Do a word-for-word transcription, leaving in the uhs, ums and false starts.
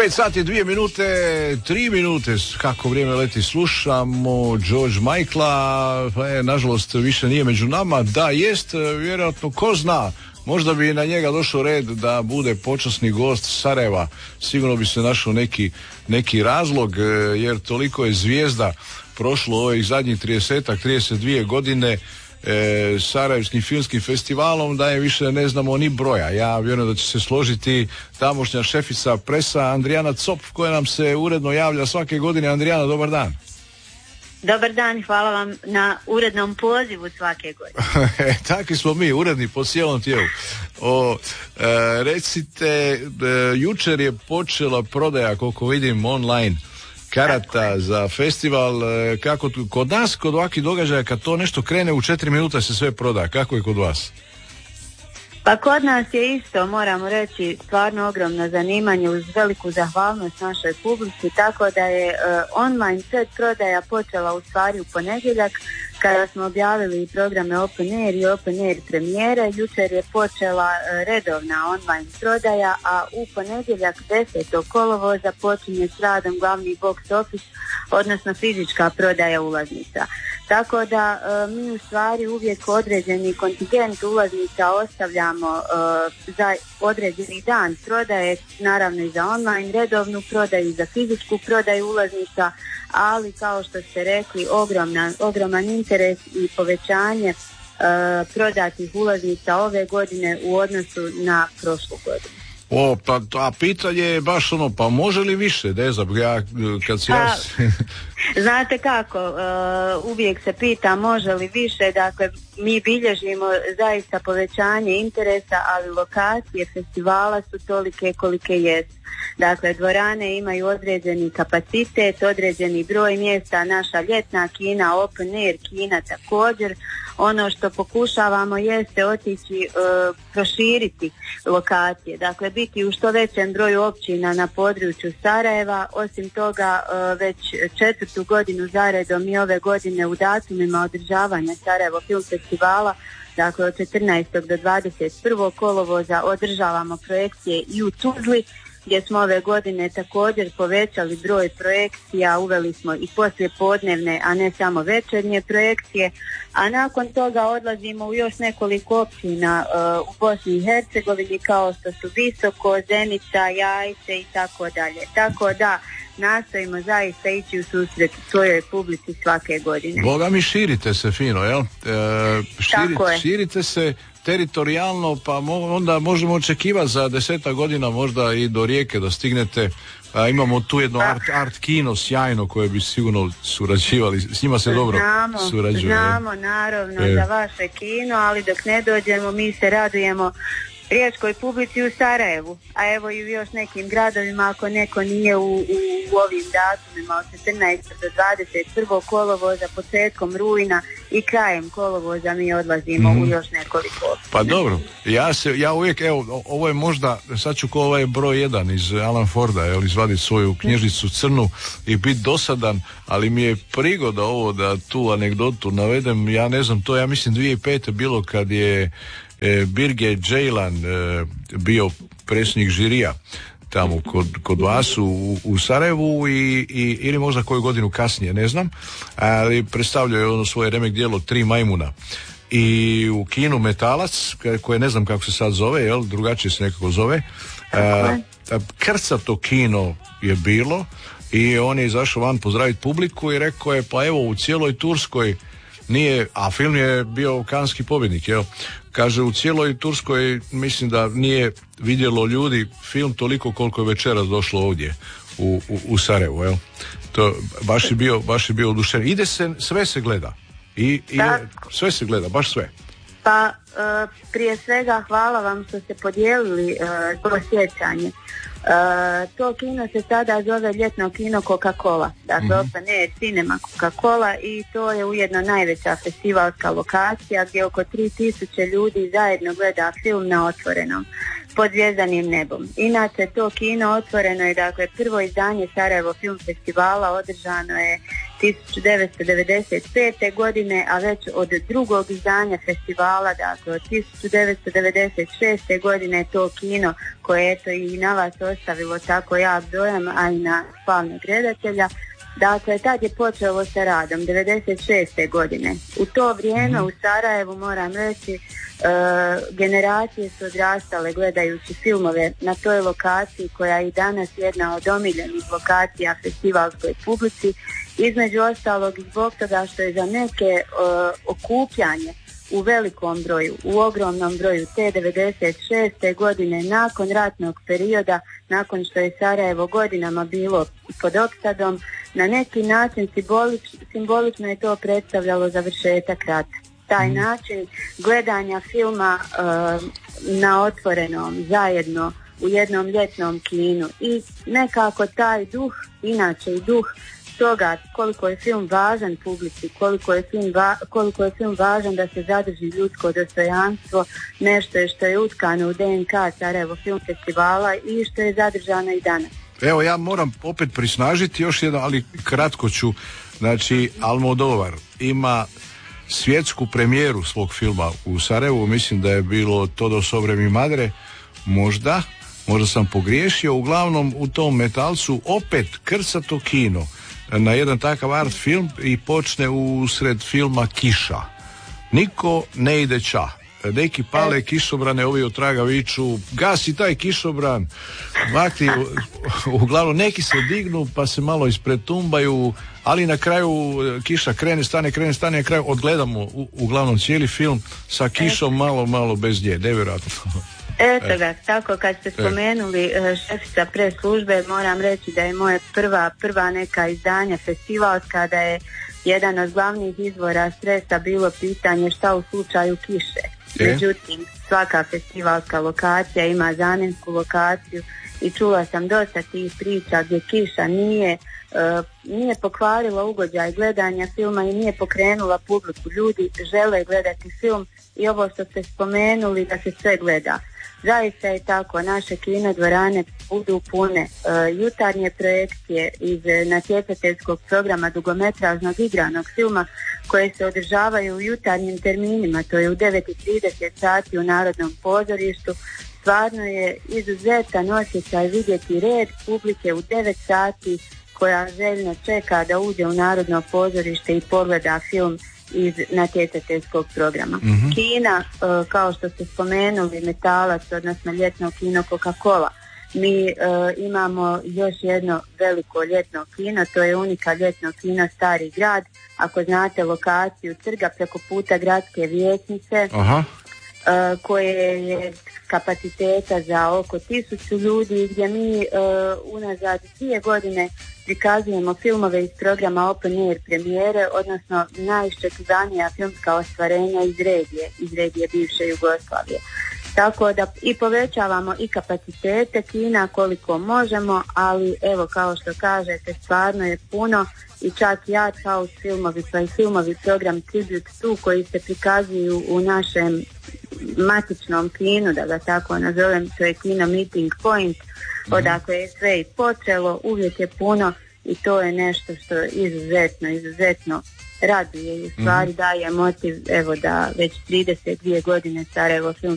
pet sati, dvije minute, tri minute, kako vrijeme leti, slušamo George Michaela, pa je, nažalost, više nije među nama. Da, jest, vjerojatno, ko zna, možda bi na njega došao red da bude počasni gost Sarajeva. Sigurno bi se našao neki, neki razlog, jer toliko je zvijezda prošlo ovih zadnjih tridesetak, trideset dvije godine E, Sarajevskim filmskim festivalom da je više ne znamo ni broja. Ja vjerujem da će se složiti tamošnja šefica presa Andrijana Cop, koja nam se uredno javlja svake godine. Andrijana, dobar dan. Dobar dan, hvala vam na urednom pozivu svake godine. Takvi smo mi, uredni po cijelom tijelu. O, e, recite, e, jučer je počela prodaja, koliko vidim, online karata za festival. Kako tu, kod nas, kod ovakvih događaja, kad to nešto krene u četiri minuta se sve proda. Kako je kod vas? Pa kod nas je isto, moramo reći, stvarno ogromno zanimanje uz veliku zahvalnost našoj publici, tako da je uh, online pred prodaja počela u stvari u ponedjeljak, kada smo objavili programe Open Air i Open Air premijere. Jučer je počela uh, redovna online prodaja, a u ponedjeljak desetog kolovoza počinje s radom glavni box office, odnosno fizička prodaja ulaznica. Tako da e, mi u stvari uvijek određeni kontingent ulaznica ostavljamo e, za određeni dan prodaje, naravno i za online redovnu prodaju, za fizičku prodaju ulaznica, ali kao što ste rekli, ogromna, ogroman interes i povećanje e, prodatih ulaznica ove godine u odnosu na prošlu godinu. O, pa a pitanje je baš ono, pa može li više, ne znam, ja kad si ja... Znate kako, uh, uvijek se pita može li više, dakle mi bilježimo zaista povećanje interesa, ali lokacije festivala su tolike kolike jesu. Dakle, dvorane imaju određeni kapacitet, određeni broj mjesta, naša ljetna kina, open air kina također. Ono što pokušavamo jeste otići, uh, proširiti lokacije, dakle biti u što većem broju općina na području Sarajeva. Osim toga, uh, već četvrtu godinu zaredom i ove godine u datumima održavanja Sarajevo Film Festivala, dakle od četrnaestog do dvadeset prvog kolovoza, održavamo projekcije i u Tuzli, gdje smo ove godine također povećali broj projekcija, uveli smo i poslijepodnevne, a ne samo večernje projekcije, a nakon toga odlazimo u još nekoliko općina uh, u Bosni i Hercegovini, kao što su Visoko, Zenica, Jajce i tako dalje. Tako da nastojimo zaista ići u susret svojoj publici svake godine. Boga mi, širite se fino, jel? E, širi, širite se teritorijalno, pa mo, onda možemo očekivati za desetak godina možda i do Rijeke da stignete. A imamo tu jedno art, art kino sjajno koje bi sigurno surađivali, s njima se dobro znamo, surađuje. Znamo naravno e. za vaše kino, ali dok ne dođemo mi se radujemo riječkoj publici u Sarajevu, a evo i u još nekim gradovima ako neko nije u, u, u ovim datumima od četrnaestog do dvadeset prvog kolovoza, početkom rujna i krajem kolovoza mi odlazimo mm. u još nekoliko općina. Pa dobro, ja se, ja uvijek, evo, ovo je možda, sad ću ko ovaj broj jedan iz Alan Forda, jel, izvaditi svoju knjižicu crnu i biti dosadan, ali mi je prigoda ovo da tu anegdotu navedem, ja ne znam, to ja mislim dvije tisuće pete bilo kad je E, Birge Džejlan e, bio predsjednik žirija tamo kod, kod vas u, u Sarajevu i, i, ili možda koju godinu kasnije, ne znam, ali predstavljao je ono svoje remek djelo Tri majmuna i u kinu Metalac, koje ne znam kako se sad zove, jel, drugačije se nekako zove, a, a, krcato kino je bilo i on je izašao van pozdraviti publiku i rekao je, pa evo u cijeloj Turskoj nije, a film je bio kanski pobjednik, jel? Kaže, u cijeloj Turskoj mislim da nije vidjelo ljudi film toliko koliko je večeras došlo ovdje u, u, u Sarajevu, jel? To baš je bio, baš je bio oduševljen. Ide se, sve se gleda. I, i sve se gleda, baš sve. Pa uh, prije svega hvala vam što ste podijelili uh, to sjećanje. Uh, to kino se sada zove ljetno kino Coca-Cola, dakle mm-hmm. Open Air Cinema Coca-Cola, i to je ujedno najveća festivalska lokacija gdje oko tri tisuće ljudi zajedno gleda film na otvorenom pod zvjezdanim nebom. Inače to kino otvoreno je, dakle prvo izdanje Sarajevo Film Festivala održano je tisuću devetsto devedeset pete. godine, a već od drugog izdanja festivala, dakle od tisuću devetsto devedeset šeste. godine je to kino koje je eto i na vas ostavilo tako jak dojam, a i na slavnog redatelja. Dakle, tad je počelo sa radom, devedeset šeste. godine. U to vrijeme u Sarajevu, moram reći, e, generacije su odrastale gledajući filmove na toj lokaciji koja je i danas jedna od omiljenih lokacija festivalskoj publici, između ostalog i zbog toga što je za neke e, okupljanje u velikom broju, u ogromnom broju te devedeset šeste. godine nakon ratnog perioda, nakon što je Sarajevo godinama bilo pod opsadom, na neki način simbolič, simbolično je to predstavljalo završetak rata. Taj način gledanja filma e, na otvorenom, zajedno, u jednom ljetnom kinu i nekako taj duh, inače i duh toga koliko je film važan publici, koliko je film, va, koliko je film važan da se zadrži ljudsko dostojanstvo, nešto je što je utkano u D N K Sarajevo Film Festivala i što je zadržano i danas. Evo, ja moram opet prisnažiti još jedno, ali kratko ću. Znači, Almodovar ima svjetsku premijeru svog filma u Sarajevu, mislim da je bilo Todo sobre mi madre, možda, možda sam pogriješio, uglavnom u tom Metalcu opet krcato kino na jedan takav art film i počne usred filma Kiša. Niko ne ide ča. Neki pale kišobrane, ovi od traga viču, gasi taj kišobran, makti, uglavnom neki se dignu pa se malo ispretumbaju, ali na kraju kiša krene, stane, krene, stane, na kraju odgledamo u, uglavnom cijeli film sa kišom malo, malo bez nje, nevjerojatno. Eto ga, tako kad ste spomenuli šefica pres službe, moram reći da je moja prva, prva neka izdanja festivalska, da je jedan od glavnih izvora stresa bilo pitanje šta u slučaju kiše. E? Međutim, svaka festivalska lokacija ima zamjensku lokaciju i čula sam dosta tih priča gdje kiša nije, uh, nije pokvarila ugođaj gledanja filma i nije pokrenula publiku. Ljudi žele gledati film i ovo što ste spomenuli da se sve gleda. Zaista je tako, naše kino dvorane budu pune, uh, jutarnje projekcije iz natjecateljskog programa dugometražnog igranog filma koje se održavaju u jutarnjim terminima, to je u devet i trideset sati u Narodnom pozorištu. Stvarno je izuzetan osjećaj vidjeti red publike u devet sati koja željno čeka da uđe u Narodno pozorište i pogleda film iz natjecateljskog programa. Mm-hmm. Kina, uh, kao što ste spomenuli, Metalac, odnosno ljetno kino Coca-Cola. Mi uh, imamo još jedno veliko ljetno kino, to je Unika ljetno kino Stari grad. Ako znate lokaciju trga preko puta gradske vijećnice, uh, koje je kapaciteta za oko tisuću ljudi, gdje mi uh, unazad dvije godine prikazujemo filmove iz programa Open Air premijere, odnosno najiščekivanija filmska ostvarenja iz regije, iz regije bivše Jugoslavije. Tako da i povećavamo i kapacitete kina koliko možemo, ali evo kao što kažete, stvarno je puno i čak i art house filmovi, pa i filmovi program Tribute tu koji se prikazuju u našem matičnom kinu, da ga tako nazovem, to je kino Meeting Point, odakle je sve i počelo, uvijek je puno i to je nešto što izuzetno, izuzetno raduje i u stvari daje motiv, evo da već trideset dvije godine Sarajevo Film